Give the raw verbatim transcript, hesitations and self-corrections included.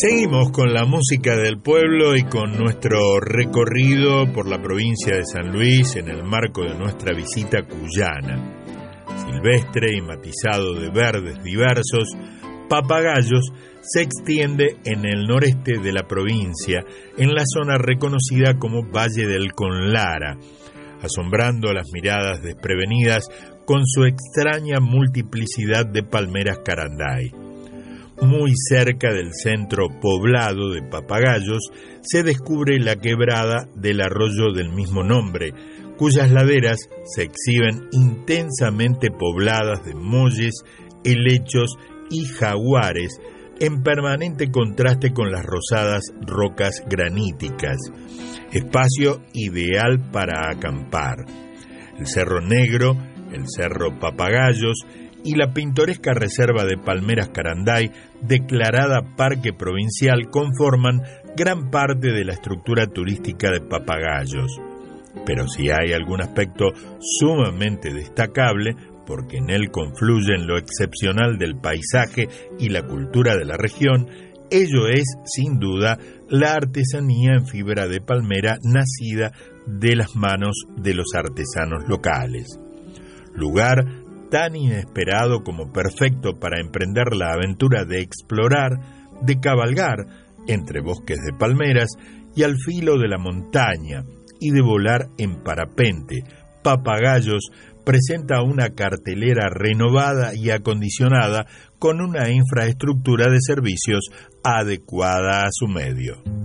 Seguimos con la música del pueblo y con nuestro recorrido por la provincia de San Luis en el marco de nuestra visita a Cuyana. Silvestre y matizado de verdes diversos, Papagayos se extiende en el noreste de la provincia, en la zona reconocida como Valle del Conlara, asombrando las miradas desprevenidas con su extraña multiplicidad de palmeras caranday. Muy cerca del centro poblado de Papagayos se descubre la quebrada del arroyo del mismo nombre, cuyas laderas se exhiben intensamente pobladas de molles, helechos y jaguares, en permanente contraste con las rosadas rocas graníticas, espacio ideal para acampar. El Cerro Negro, el Cerro Papagayos y la pintoresca reserva de palmeras Caranday, declarada parque provincial, conforman gran parte de la estructura turística de Papagayos. Pero si hay algún aspecto sumamente destacable, porque en él confluyen lo excepcional del paisaje y la cultura de la región, ello es, sin duda, la artesanía en fibra de palmera nacida de las manos de los artesanos locales. Lugar tan inesperado como perfecto para emprender la aventura de explorar, de cabalgar entre bosques de palmeras y al filo de la montaña, y de volar en parapente. Papagayos presenta una cartelera renovada y acondicionada con una infraestructura de servicios adecuada a su medio.